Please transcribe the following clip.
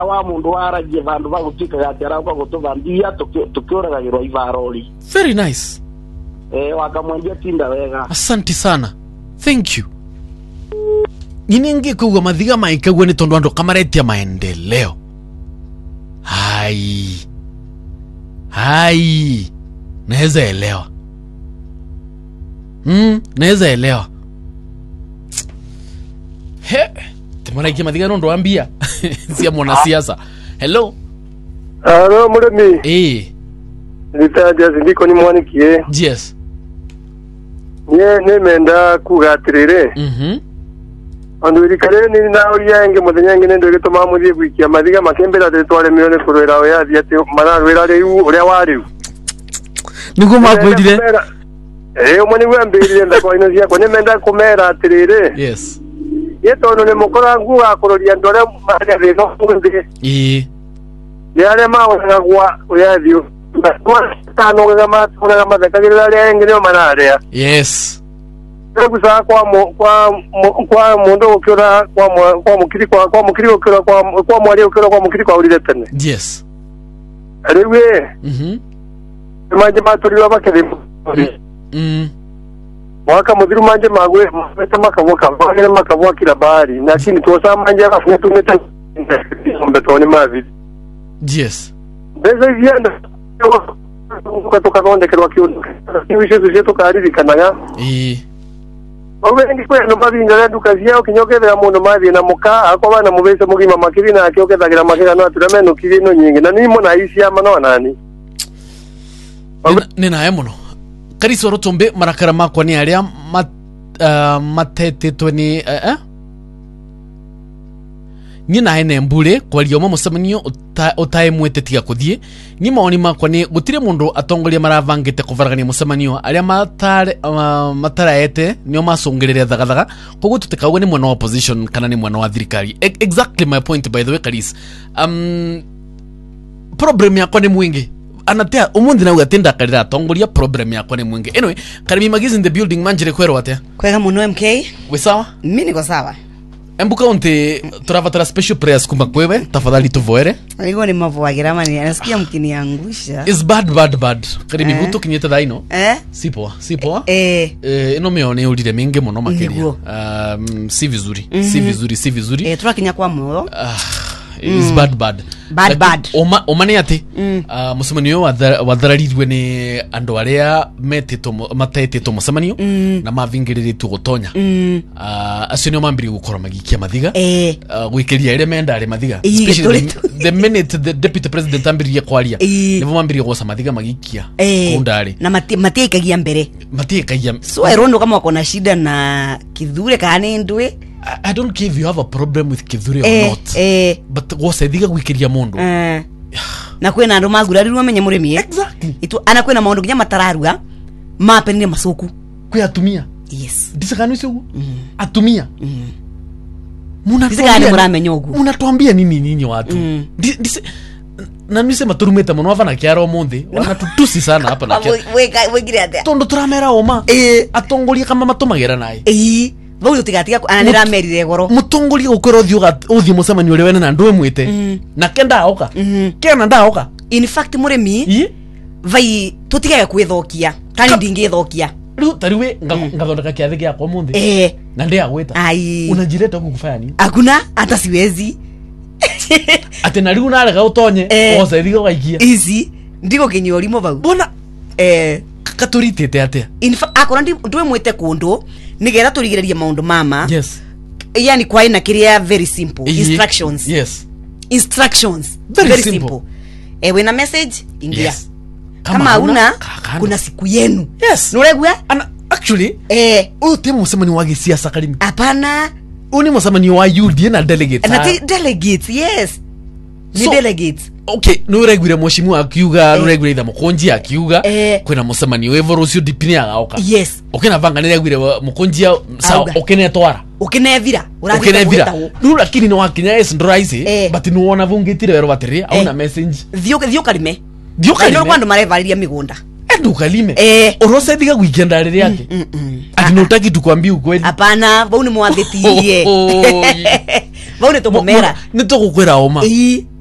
wa mundu aragie bandu bagutika gatera kwa gutubambia tukioragirwa ivarori. Very nice. Wakamwambia tinda wega. Asante sana. Thank you. Ninenge kuwa madhiga maikagwe ni tondu andu kamaretia maendeleo. Hai. Naweza elewa. Naweza elewa. He. Temana iki madhiga ndo ambia. Sia mwana siasa. Hello. Hello muremi. Nitaja ndiko ni mwanikie. Yes. Ne menda kugatirire. Andu irikare ni na uriyange muthenya ngene ndo gituma muthie gwikia madhiga makembera te twale mione kurwera we athi ati mararwera riu uria wari. Niko makwendire. Umwe ni wambirire ndako ino cia ko ne menda kumera atirire. Yes. Yeto no ne mukora ngu akuroria ndore maga rino ngende. Yale mawana kwa uyathio. Tano kama tunagamba dakagirira ria ngene manarea. Yes. Kusa kwa mundu ukira kwa mukiri ukira kwa mwali ukira kwa mukiri kwa urire tene. Yes. Ariwe. Manje maturiwa bakere. Waka mudhiru manje magwe meta makavuka bagere makavuka kila bahari lakini tuosa manje afune tumeta mbetoni mavi. Yes. Beza vianda kutoka konde kwa kiuno. Kiwisho zetu kaaridi kanaga. Obengi kwa no mavinga ndukazi yao kinyokethera mundu mathi na muka akwa na mubese mugima makiri na akiogethagira makira no aturameno kirino nyingi na nimo na isi ama no nani. Nina muno. Kariso rotombe marakara makwa ni aria matetetwe ni Nina ene mbure kwa lioma musemanio utaemwete tiga kuthie ni maoni makwa ni gutire mundu atongoria maravangite kuvaragania musemanio aria mataraete nio masongereria thagathaga koguo tutikauga ni mwana wa opposition kana ni mwana wa thirikari. Exactly my point by the way Karis. Problem yakwa ni mwingi anatea umundi na ugatenda karira atongoria problem yakwa ni mwingi. Anyway, Karimi Magizi in the building manjire kwero atia. Kwega muno MK. We sawa? Mimi niko sawa. Embuka unte turavatara special prayers kuma kwewe tafadhali tuvoere. Hiyo ni mavoagira mani anasikia mkiniangusha. Is bad. Karimi vuto kinyeta daino. Sipoa. Ino meone ulire mingi muno makeria. Si vizuri. Turakinya kwa moyo. Is bad. Omane ate musemanio wathararirwe ni andu aria matetetwo musemanio na mavingiriritwo gutonya acio nio mambiri gukora magikia mathiga gwikiria ire menda ari mathiga especially the minute the deputy president ambiririe kwaria nivo mambiri gosa mathiga magikia kundari na matiikagia mbere so erondo kama wako na shida na kithure kana ndwe. I don't care if you have a problem with Kithure or not. But what's the wikiria mondo? Na kwena ndo magurarirwa menye muremi Exactly. Itu ana kwena maundu kinya matararuga mapende masoku kwe atumia. Yes. Disakanu sio atumia. Disakanu muramenyo ogu. Munatuambia nini watu? Na nisema turumeta muno avana kiaro monde wanatutusi sana hapa na kia. Wegire ate. Tondo turamera oma. Atongoria kama matomagera naye. Vau tigatiga anira merire goro mutongoli ukoro uthi musemanio uri wena na ndwe mwite na kenda aoka kena ndaoka in fact muremi vai tutigaga kwithokia kani ndingithokia riu tariwe ngathondeka kiathi gia kwa mundi na ndia gwita unajireta huko kufanya nini hakuna hata siwezi ate na riu narega utonye oza thigo gaikia easy ndigo kinyori mo vau bona katuritete atia in fact akora ndwe mwite kundu nigera turigireria maundu mama. Yes. Yani kwa ina kiria very simple instructions. Yes. Instructions very simple. Wena message ingia. Yes. Kama una kuna siku yenu. Yes. Nuregwa actually timu musemani wa gisiasa Karimi. Hapana. Uni musemani wa UD na delegates. Na delegates yes. Ni delegates. Okay, nuregwire mheshimiwa akiuga nuregwire itha mukonji akiuga kwina musemanio evoro ucio dipini agaoka. Yes. Okena vanga niregwire mukonji sawa okene twara. Ukinevira ukinevira nuru lakini no wakinya yes ndoraize but no wona vungitire wero batiri auna message thio kalime no kwando marevaliria migunda kalime orose diga weekend ari yake ati no taki tukwambia ukweli hapana vau ni mwathetirie Vau ni tumumera. Ni tugukwira oma.